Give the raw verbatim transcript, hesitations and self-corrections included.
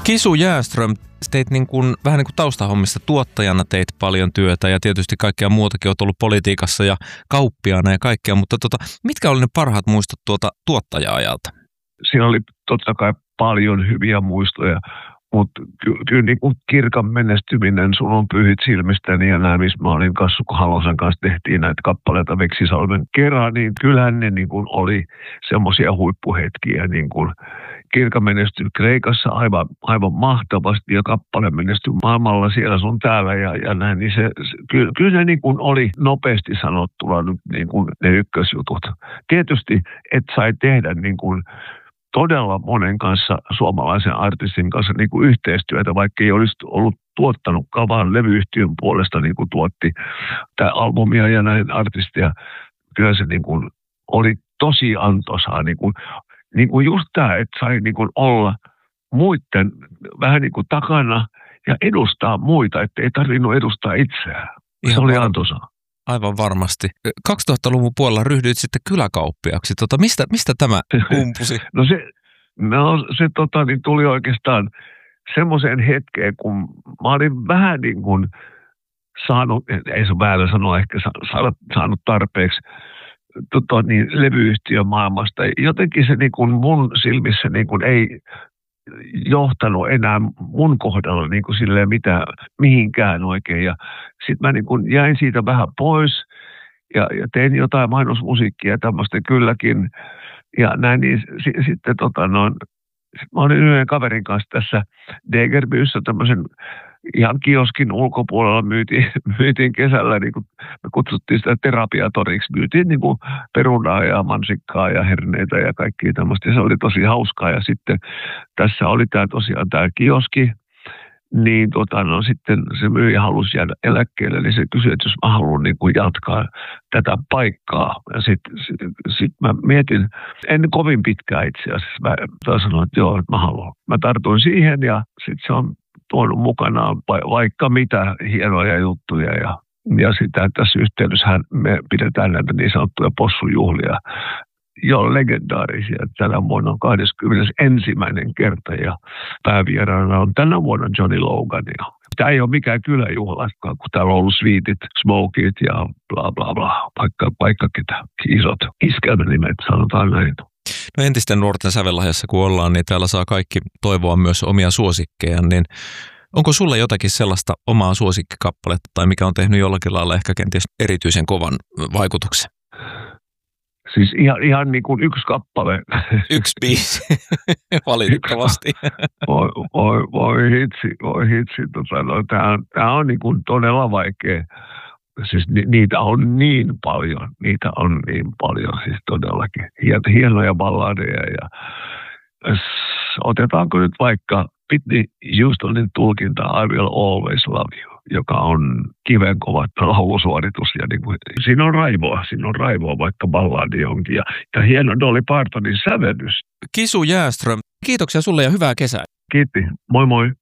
Kisu Jääström, teit niin kuin, vähän niin kuin taustahommista tuottajana teit paljon työtä ja tietysti kaikkea muutakin, olet ollut politiikassa ja kauppiaana ja kaikkea, mutta tota, mitkä oli ne parhaat muistot tuolta tuottaja-ajalta? Siinä oli totta kai paljon hyviä muistoja, mutta ky- kyllä niin kuin Kirkan menestyminen, Sun on pyhit silmistäni ja nämä, missä mä olin Kassukko Halosen kanssa tehtiin näitä kappaleita Veksisalmen kerran, niin kyllähän ne niin kuin oli semmoisia huippuhetkiä, niin kuin Kirka menestyi Kreikassa aivan, aivan mahtavasti ja kappale menestyi maailmalla siellä sun täällä ja, ja näin, niin se, se kyllä, kyllä ne niin kuin oli nopeasti sanottuna nyt niin kuin ne ykkösjutut. Tietysti et sai tehdä niin kuin todella monen kanssa, suomalaisen artistin kanssa niin kuin yhteistyötä, vaikka ei olisi ollut tuottanutkaan, vaan levyyhtiön puolesta niin kuin tuotti tämä albumia ja näin artistia. Kyllä se niin kuin oli tosi antoisaa. Niin kuin, niin kuin just tämä, että sai niin kuin olla muiden vähän niin kuin takana ja edustaa muita, että ei tarvinnut edustaa itseään. Se Ihan oli var- antoisaa. Aivan varmasti. kaksituhattaluvun puolella ryhdyit sitten kyläkauppiaksi. Tota, mistä, mistä tämä kumpusi? No se, no se tota, niin tuli oikeastaan semmoiseen hetkeen, kun mä olin vähän niin kuin saanut, ei se ole väärä sanoa, ehkä sa, saanut tarpeeksi tota, niin, levyyhtiön maailmasta. Jotenkin se niin kuin mun silmissä niin kuin ei johtanut enää mun kohdalla niin kuin silleen mitään, mihinkään oikein. Ja sitten mä niin kuin jäin siitä vähän pois ja, ja tein jotain mainosmusiikkia tämmöistä kylläkin. Ja näin, niin s- sitten tota noin, sit mä olin yhden kaverin kanssa tässä Degerbyssä tämmöisen ihan kioskin ulkopuolella myytiin, myytiin kesällä, niin kuin me kutsuttiin sitä terapiatoriksi, myytiin niin kuin perunaa ja mansikkaa ja herneitä ja kaikkia tämmöistä. Ja se oli tosi hauskaa ja sitten tässä oli tämä tosiaan tämä kioski, niin tota, no, sitten se myyjä halusi jäädä eläkkeelle, niin se kysyi, että jos mä haluan niin kuin jatkaa tätä paikkaa. Ja sitten sit, sit mä mietin, en kovin pitkään itse asiassa, mä, mä sanoin, että joo, että mä haluan. Mä tartuin siihen ja sitten se on tuonut mukanaan vaikka mitä hienoja juttuja ja, ja sitä tässä yhteydessä me pidetään näitä niin sanottuja possujuhlia, jo legendaarisia. Tänä vuonna on kahdeskymmenesensimmäinen kerta ja päävieraana on tänä vuonna Johnny Logan. Tämä ei ole mikään kyläjuhlakaan, kun täällä on ollut Sweetit, Smokit ja bla bla bla, vaikka, vaikka ketä isot iskelmänimet, sanotaan näin. No entisten nuorten sävellahjassa kun ollaan, niin täällä saa kaikki toivoa myös omia suosikkeja, niin onko sulla jotakin sellaista omaa suosikkikappaletta tai mikä on tehnyt jollakin lailla ehkä kenties erityisen kovan vaikutuksen? Siis ihan, ihan niin kuin yksi kappale. Yksi biisi, valitettavasti. Voi, voi, voi hitsi, voi hitsi. Tota, no, tämä on, tämä on niin kuin todella vaikea. Siis ni, niitä on niin paljon, niitä on niin paljon siis todellakin. Hienoja balladeja ja otetaanko nyt vaikka Whitney Houstonin tulkinta I Will Always Love You, joka on kivenkova laulusuoritus. Ja niin kuin, siinä on raivoa, siinä on raivoa vaikka balladi onkin. Ja, ja hieno Dolly Partonin sävellys. Kisu Jääström, kiitoksia sulle ja hyvää kesää. Kiitti, moi moi.